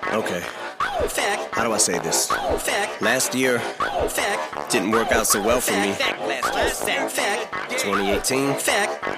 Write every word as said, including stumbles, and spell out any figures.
Okay. Fact. How do I say this? Fact. Last year Fact. didn't work out so well for me. Fact. Fact. twenty eighteen Fact.